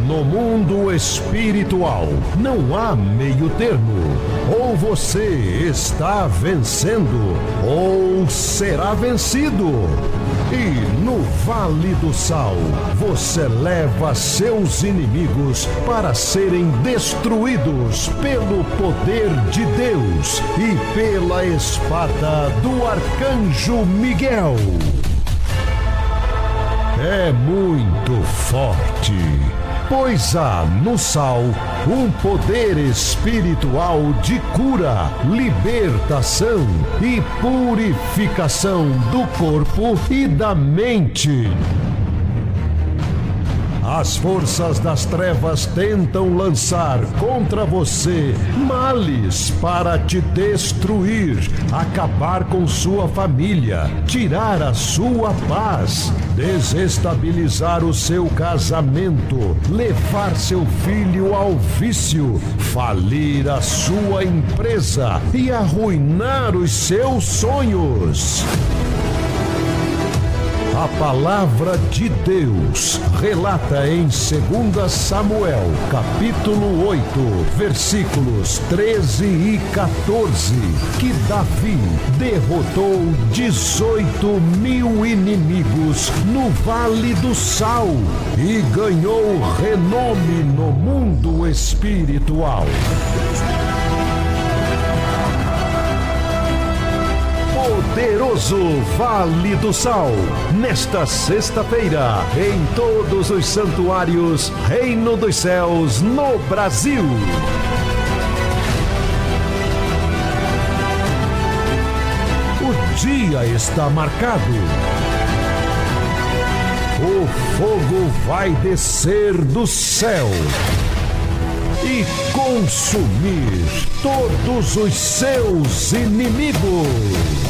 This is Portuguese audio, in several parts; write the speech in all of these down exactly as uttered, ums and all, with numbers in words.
No mundo espiritual, não há meio termo. Ou você está vencendo, ou será vencido. E no Vale do Sal, você leva seus inimigos para serem destruídos pelo poder de Deus e pela espada do Arcanjo Miguel. É muito forte, pois há no sal um poder espiritual de cura, libertação e purificação do corpo e da mente. As forças das trevas tentam lançar contra você males para te destruir, acabar com sua família, tirar a sua paz, desestabilizar o seu casamento, levar seu filho ao vício, falir a sua empresa e arruinar os seus sonhos. A palavra de Deus relata em dois Samuel, capítulo oito, versículos treze e quatorze, que Davi derrotou dezoito mil inimigos no Vale do Sal e ganhou renome no mundo espiritual. Poderoso Vale do Sal, nesta sexta-feira, em todos os santuários Reino dos Céus no Brasil. O dia está marcado. O fogo vai descer do céu e consumir todos os seus inimigos.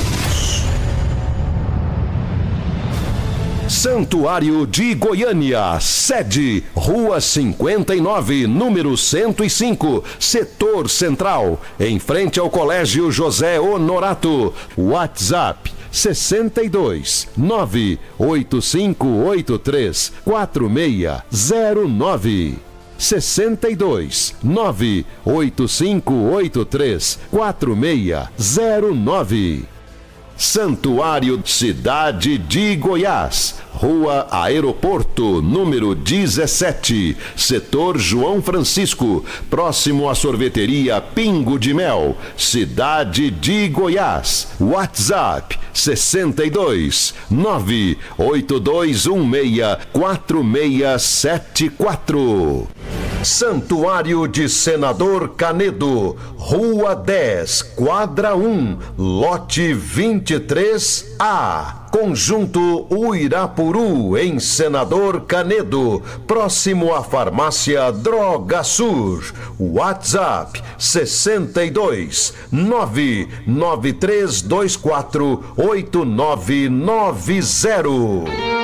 Santuário de Goiânia, sede, Rua cinquenta e nove, número cento e cinco, Setor Central, em frente ao Colégio José Honorato. WhatsApp sessenta e dois, nove oito cinco oito três, quatro seis zero nove. sessenta e dois, nove oito cinco oito três, quatro seis zero nove. Santuário Cidade de Goiás, Rua Aeroporto, número dezessete, Setor João Francisco, próximo à sorveteria Pingo de Mel, Cidade de Goiás. WhatsApp sessenta e dois, nove oito dois um seis, quatro seis sete quatro. Santuário de Senador Canedo, Rua dez, Quadra um, Lote vinte e três A, Conjunto Uirapuru, em Senador Canedo, próximo à farmácia Droga Sur. WhatsApp sessenta e dois, nove nove três dois quatro oito nove nove zero.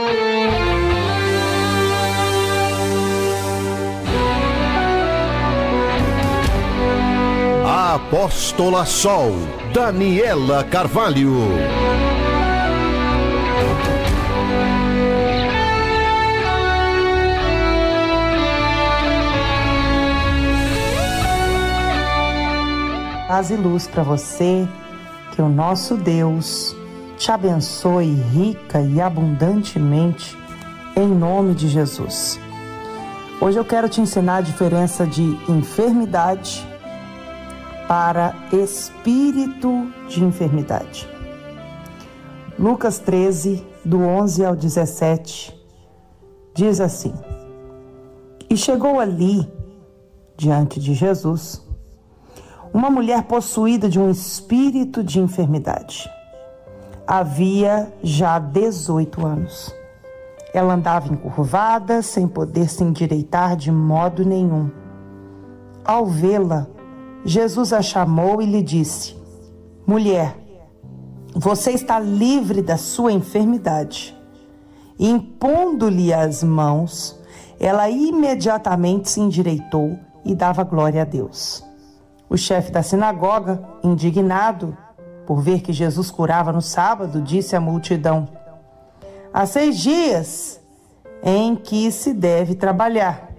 Apóstola Sol, Daniela Carvalho. Paz e luz para você, que o nosso Deus te abençoe rica e abundantemente, em nome de Jesus. Hoje eu quero te ensinar a diferença de enfermidade para espírito de enfermidade. Lucas treze, do onze ao dezessete, diz assim: E chegou ali, diante de Jesus, uma mulher possuída de um espírito de enfermidade. Havia já dezoito anos. Ela andava encurvada, sem poder se endireitar de modo nenhum. Ao vê-la, Jesus a chamou e lhe disse: Mulher, você está livre da sua enfermidade. E impondo-lhe as mãos, ela imediatamente se endireitou e dava glória a Deus. O chefe da sinagoga, indignado por ver que Jesus curava no sábado, disse à multidão: Há seis dias em que se deve trabalhar.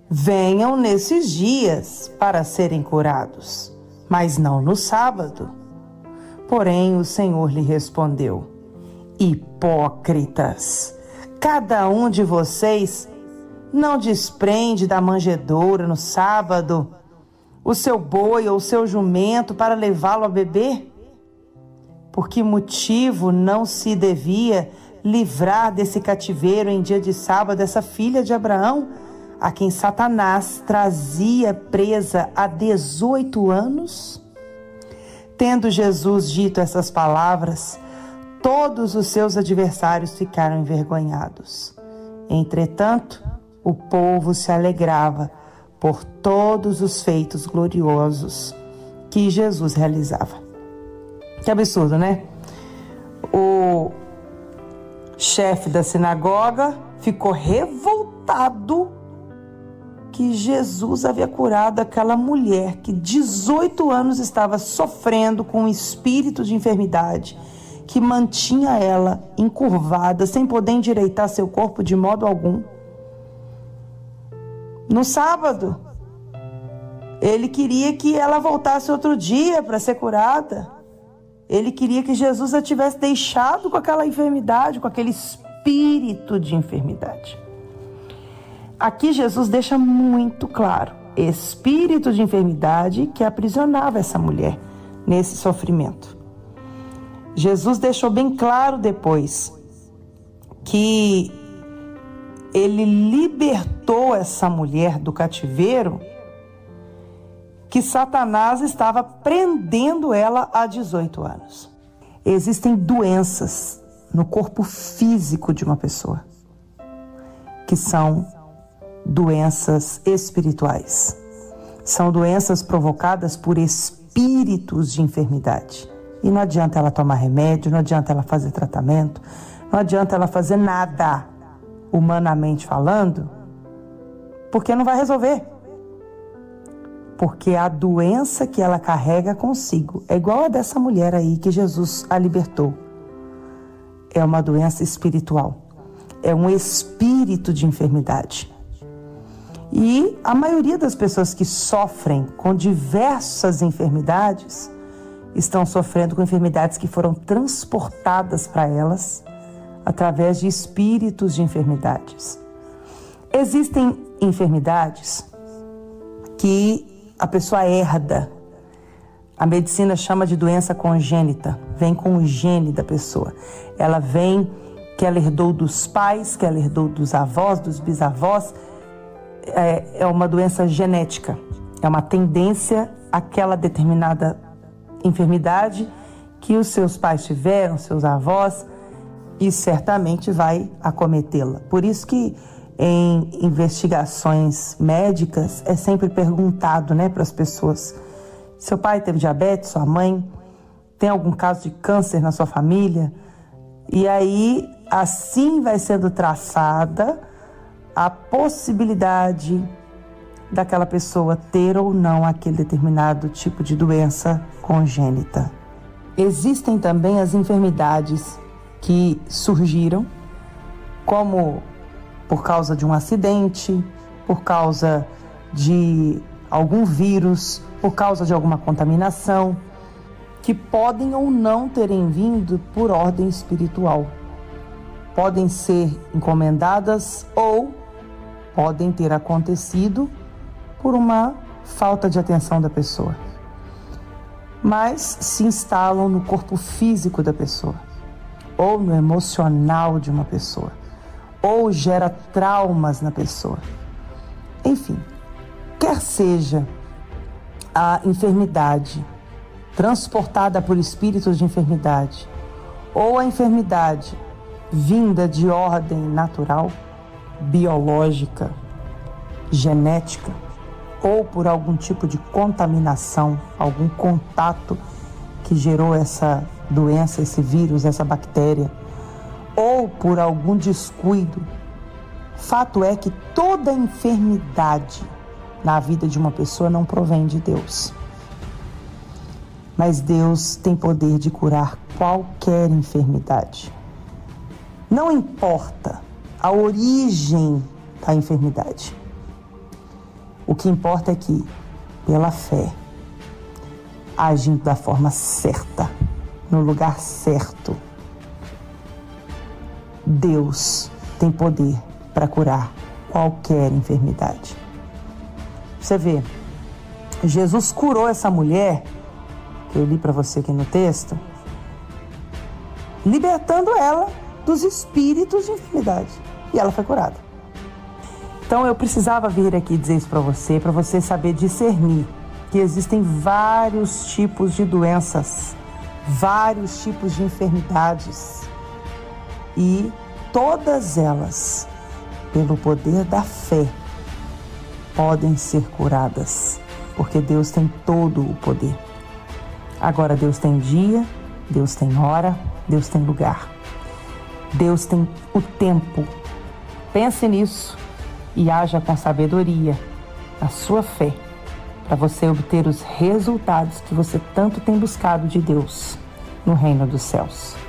venham nesses dias para serem curados, mas não no sábado. Porém, o Senhor lhe respondeu: hipócritas, cada um de vocês não desprende da manjedoura no sábado o seu boi ou o seu jumento para levá-lo a beber? Por que motivo não se devia livrar desse cativeiro em dia de sábado essa filha de Abraão, a quem Satanás trazia presa há dezoito anos? Tendo Jesus dito essas palavras, todos os seus adversários ficaram envergonhados. Entretanto, o povo se alegrava por todos os feitos gloriosos que Jesus realizava. Que absurdo, né? O chefe da sinagoga ficou revoltado que Jesus havia curado aquela mulher que dezoito anos estava sofrendo com um espírito de enfermidade que mantinha ela encurvada, sem poder endireitar seu corpo de modo algum. No sábado, ele queria que ela voltasse outro dia para ser curada. Ele queria que Jesus a tivesse deixado com aquela enfermidade, com aquele espírito de enfermidade. Aqui Jesus deixa muito claro, espírito de enfermidade que aprisionava essa mulher nesse sofrimento. Jesus deixou bem claro depois que ele libertou essa mulher do cativeiro que Satanás estava prendendo ela há dezoito anos. Existem doenças no corpo físico de uma pessoa que são doenças espirituais. São doenças provocadas por espíritos de enfermidade. E não adianta ela tomar remédio, não adianta ela fazer tratamento, não adianta ela fazer nada, humanamente falando, porque não vai resolver. Porque a doença que ela carrega consigo é igual a dessa mulher aí que Jesus a libertou. É uma doença espiritual. É um espírito de enfermidade. E a maioria das pessoas que sofrem com diversas enfermidades estão sofrendo com enfermidades que foram transportadas para elas através de espíritos de enfermidades. Existem enfermidades que a pessoa herda. A medicina chama de doença congênita, vem com o gene da pessoa. Ela vem que ela herdou dos pais, que ela herdou dos avós, dos bisavós. É, é uma doença genética, é uma tendência àquela determinada enfermidade que os seus pais tiveram, seus avós, e certamente vai acometê-la. Por isso que em investigações médicas é sempre perguntado, né, para as pessoas: seu pai teve diabetes, sua mãe tem algum caso de câncer na sua família? E aí assim vai sendo traçada a possibilidade daquela pessoa ter ou não aquele determinado tipo de doença congênita. Existem também as enfermidades que surgiram como por causa de um acidente, por causa de algum vírus, por causa de alguma contaminação, que podem ou não terem vindo por ordem espiritual. Podem ser encomendadas ou podem ter acontecido por uma falta de atenção da pessoa. Mas se instalam no corpo físico da pessoa, ou no emocional de uma pessoa, ou gera traumas na pessoa. Enfim, quer seja a enfermidade transportada por espíritos de enfermidade, ou a enfermidade vinda de ordem natural, biológica, genética, ou por algum tipo de contaminação, algum contato que gerou essa doença, esse vírus, essa bactéria, ou por algum descuido. Fato é que toda enfermidade na vida de uma pessoa não provém de Deus. Mas Deus tem poder de curar qualquer enfermidade. Não importa a origem da enfermidade. O que importa é que, pela fé, agindo da forma certa, no lugar certo, Deus tem poder para curar qualquer enfermidade. Você vê, Jesus curou essa mulher, que eu li para você aqui no texto, libertando ela dos espíritos de enfermidade. E ela foi curada. Então eu precisava vir aqui dizer isso para você, para você saber discernir que existem vários tipos de doenças, vários tipos de enfermidades. E todas elas, pelo poder da fé, podem ser curadas, porque Deus tem todo o poder. Agora, Deus tem dia, Deus tem hora, Deus tem lugar. Deus tem o tempo. Pense nisso e haja com sabedoria a sua fé, para você obter os resultados que você tanto tem buscado de Deus no reino dos céus.